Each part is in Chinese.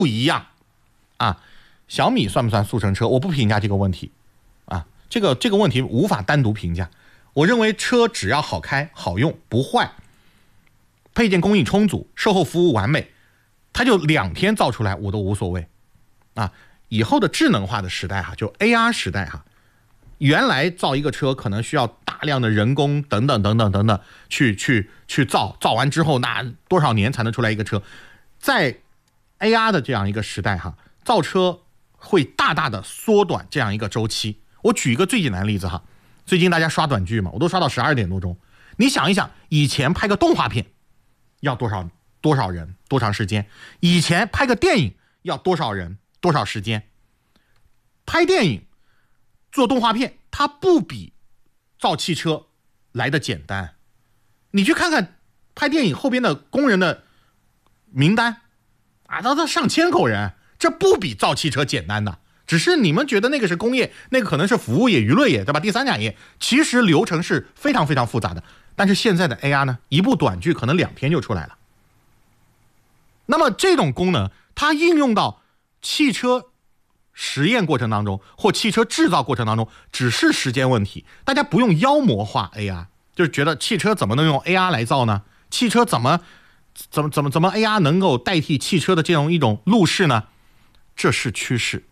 不一样啊。小米算不算速成车？我不评价这个问题啊，这个问题无法单独评价。我认为车只要好开、好用、不坏，配件供应充足，售后服务完美，它就2天造出来我都无所谓啊。以后的智能化的时代哈，就 AR 时代哈，原来造一个车可能需要大量的人工等等去造完之后，那多少年才能出来一个车？在 AR 的这样一个时代哈，造车会大大的缩短这样一个周期。我举一个最简单的例子哈，最近大家刷短剧嘛，我都刷到12点多钟。你想一想，以前拍个动画片要多少人多长时间？以前拍个电影要多少人多少时间？拍电影做动画片，它不比造汽车来的简单。你去看看拍电影后边的工人的名单啊，他上千口人，这不比造汽车简单的。只是你们觉得那个是工业，那个可能是服务业、娱乐业，对吧？第三产业，其实流程是非常非常复杂的。但是现在的 AR 呢，一部短剧可能2天就出来了。那么这种功能，它应用到汽车实验过程当中或汽车制造过程当中，只是时间问题。大家不用妖魔化 AR， 就是觉得汽车怎么能用 AR 来造呢？汽车怎么 AR 能够代替汽车的这种一种路势呢？这是趋势，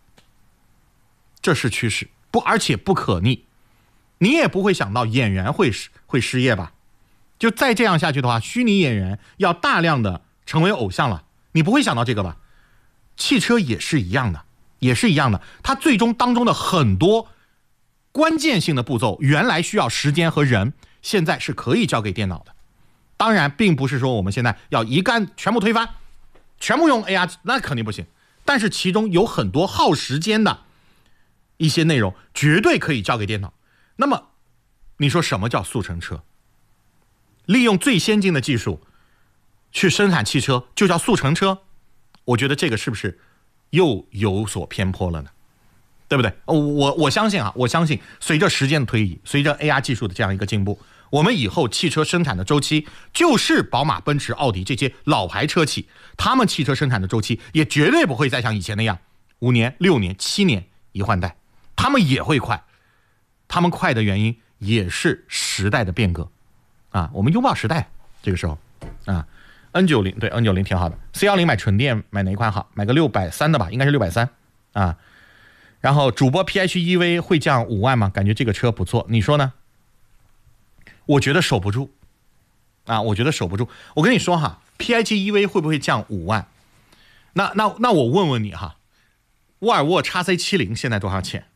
而且不可逆。你也不会想到演员会失业吧？就再这样下去的话，虚拟演员要大量的成为偶像了，你不会想到这个吧？汽车也是一样的，它最终当中的很多关键性的步骤，原来需要时间和人，现在是可以交给电脑的。当然，并不是说我们现在要一干全部推翻，全部用 AR， 那肯定不行。但是其中有很多耗时间的一些内容，绝对可以交给电脑。那么，你说什么叫速成车？利用最先进的技术去生产汽车，就叫速成车？我觉得这个是不是又有所偏颇了呢？对不对？我相信随着时间的推移，随着 AR 技术的这样一个进步，我们以后汽车生产的周期，就是宝马、奔驰、奥迪这些老牌车企，他们汽车生产的周期也绝对不会再像以前那样5年、6年、7年一换代，他们也会快。他们快的原因也是时代的变革啊，我们拥抱时代。这个时候啊 ，N90 对 N90 挺好的。C10买纯电买哪一款好？买个630的吧，应该是630啊。然后主播 PHEV 会降5万吗？感觉这个车不错，你说呢？我觉得守不住啊，我跟你说哈 ，PHEV 会不会降5万？那我问问你哈，沃尔沃 XC70 现在多少钱？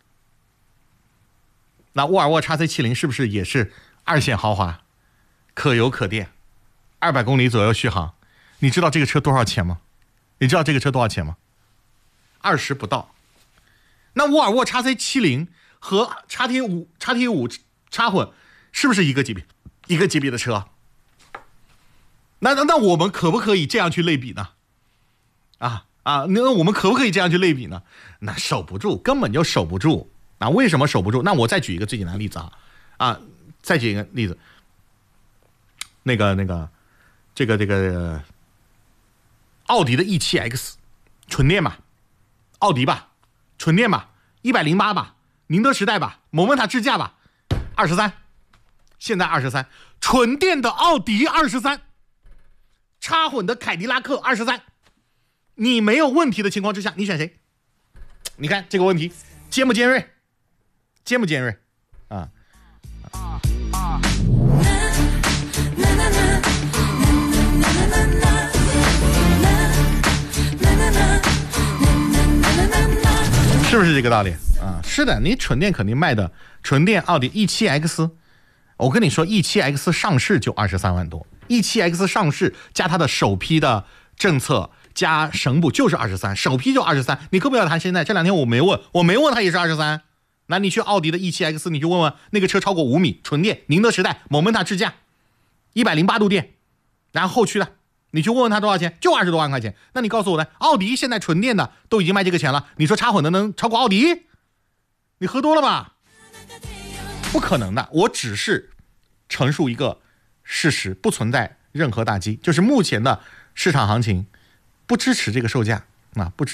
那沃尔沃 XC70 是不是也是2线豪华，可油可电，200公里左右续航？你知道这个车多少钱吗？20不到。那沃尔沃 XC70 和 XT5 插混是不是一个级别的车？那我们可不可以这样去类比呢？那我们可不可以这样去类比呢？那守不住，根本就守不住。啊，为什么守不住？那我再举一个最简单的例子再举一个例子，这个奥迪的 E7X 纯电吧，奥迪吧，纯电吧，108吧，宁德时代吧，某门塔智驾吧，23，现在23，纯电的奥迪23，插混的凯迪拉克23，你没有问题的情况之下，你选谁？你看这个问题尖不尖锐？尖不尖锐啊？是不是这个道理啊？是的，你纯电肯定卖的，纯电奥迪 E7X， 我跟你说 E7X 上市就23万多 ，E7X 上市加它的首批的政策加省补就是23，首批就23，你可不要谈现在，这2天我没问他也是23。那你去奥迪的 E7X， 你去问问那个车超过5米，纯电，宁德时代，某门塔智驾，108度电，然后后驱的，你去问问他多少钱，就20多万块钱。那你告诉我呢？奥迪现在纯电的都已经卖这个钱了，你说插混的能超过奥迪？你喝多了吧？不可能的，我只是陈述一个事实，不存在任何打击，就是目前的市场行情不支持这个售价啊，不止。